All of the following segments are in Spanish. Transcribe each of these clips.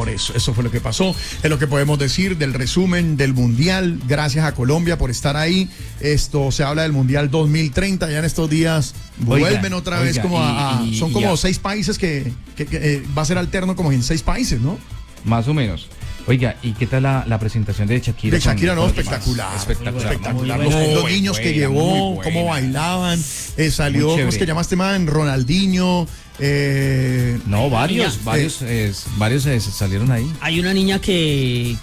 señores, eso fue lo que pasó. Es lo que podemos decir del resumen del Mundial. Gracias a Colombia por estar ahí. Esto se habla del Mundial 2030. Ya en estos días vuelven otra vez como son como 6 países que va a ser alterno como en 6 países, ¿no? Más o menos. Oiga, ¿y qué tal la presentación de Shakira? De Shakira, no, espectacular. Espectacular. Los niños que llevó, cómo bailaban. Salió, ¿cómo es que llama este man? Ronaldinho. No, varios salieron ahí. Hay una niña que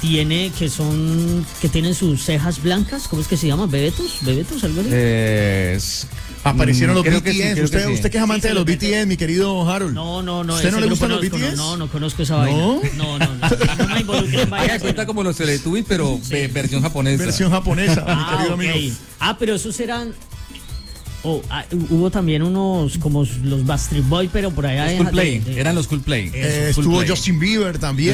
tienen sus cejas blancas. ¿Cómo es que se llama? ¿Bebetos, algo así? Aparecieron los BTS. Sí, usted que es amante de los BTS, mi querido Harold. No. ¿Usted no le gustan los BTS? No conozco esa vaina. No me involucré en vaina. Cuenta como los Teletubbies, pero versión japonesa. Versión japonesa, mi querido amigo. Pero esos eran... hubo también unos como los Backstreet Boys, pero por allá eran los Coldplay. Estuvo Justin Bieber también.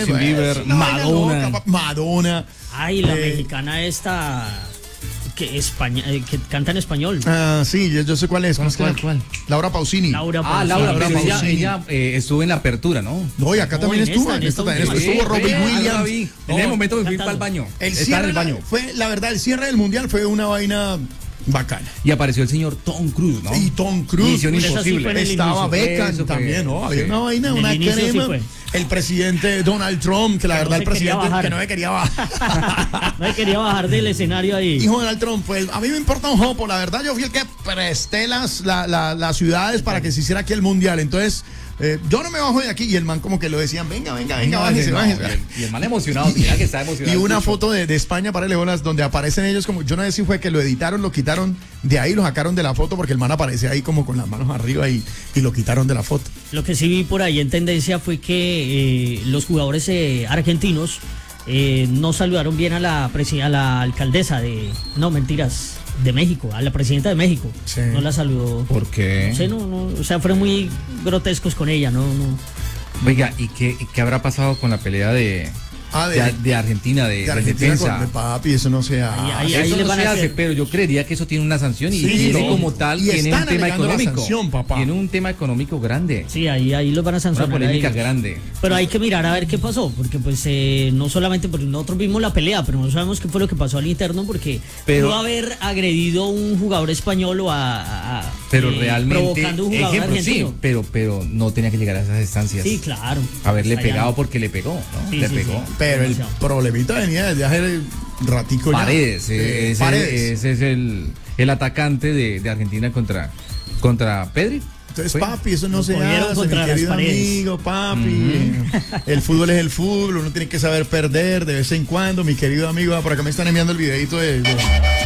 Madonna. Ay, la mexicana esta que canta en español. Sí, yo sé cuál es. ¿Cuál? Laura Pausini. Laura, pero ella estuvo en la apertura, ¿no? No, y acá también estuvo. Estuvo Robbie Williams. En ese momento me fui para el baño. Estaba en el baño. La verdad, el cierre del Mundial fue una vaina bacana. Y apareció el señor Tom Cruise, ¿no? Y Tom Cruise. Misión Imposible. Estaba Beckham también, ¿no? Había una vaina, una crema. El presidente Donald Trump, que la verdad el presidente que no me quería bajar. No me quería bajar del escenario ahí. Hijo de Donald Trump, pues a mí me importa un jopo. La verdad yo fui el que presté las ciudades para que se hiciera aquí el Mundial. Entonces... yo no me bajo de aquí, y el man como que lo decían, venga, bájese. Y el man emocionado, mira que está emocionado. Y una foto de España para Leonas donde aparecen ellos como, yo no sé si fue que lo editaron, lo quitaron de ahí, lo sacaron de la foto porque el man aparece ahí como con las manos arriba y lo quitaron de la foto. Lo que sí vi por ahí en tendencia fue que los jugadores argentinos no saludaron bien a la alcaldesa de México, a la presidenta de México. Sí. No la saludó. ¿Por qué? No sé, o sea, fueron muy grotescos con ella, no. Oiga, ¿y qué habrá pasado con la pelea de Argentina, de defensa? De papi, eso no se hace. Ahí eso le no van se a hace, hacer. pero yo creería que eso tiene una sanción y como tal tiene un tema económico. Tiene un tema económico grande. Sí, ahí los van a sancionar. Una polémica grande. Pero hay que mirar a ver qué pasó, porque pues no solamente porque nosotros vimos la pelea, pero no sabemos qué fue lo que pasó al interno, porque pudo haber agredido a un jugador español pero realmente provocando un jugador argentino. Sí, pero no tenía que llegar a esas instancias. Sí, claro. Haberle pegado porque le pegó, ¿no? Sí, le pegó. Sí. Pero el problemita venía desde hace ratico ya. Paredes. Ese es el atacante de Argentina contra Pedri. Entonces, papi, eso no se hace, mi querido amigo, papi. El fútbol es el fútbol, uno tiene que saber perder de vez en cuando, mi querido amigo. Por acá me están enviando el videito de